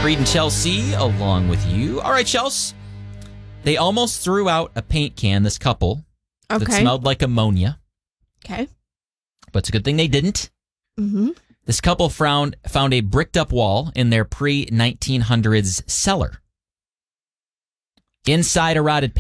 Reed and Chelsea along with you. All right, Chelsea. They almost threw out a paint can, this couple, that smelled like ammonia. Okay. But it's a good thing they didn't. Mm-hmm. This couple found a bricked up wall in their pre-1900s cellar. Inside a rotted